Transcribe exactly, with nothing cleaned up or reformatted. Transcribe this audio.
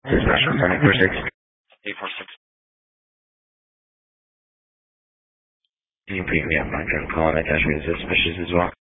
This is National County four six. eight four six. You can pick me up. I'm trying to call and I catch me as suspicious as well.